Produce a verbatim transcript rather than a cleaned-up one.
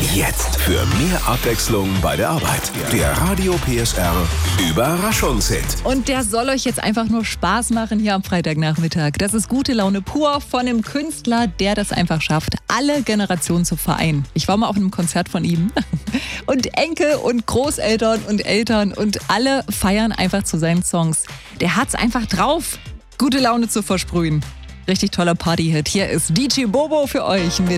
Jetzt für mehr Abwechslung bei der Arbeit. Der Radio P S R Überraschungshit. Und der soll euch jetzt einfach nur Spaß machen hier am Freitagnachmittag. Das ist gute Laune pur von einem Künstler, der das einfach schafft, alle Generationen zu vereinen. Ich war mal auf einem Konzert von ihm und Enkel und Großeltern und Eltern und alle feiern einfach zu seinen Songs. Der hat's einfach drauf, gute Laune zu versprühen. Richtig toller Partyhit. Hier ist D J Bobo für euch mit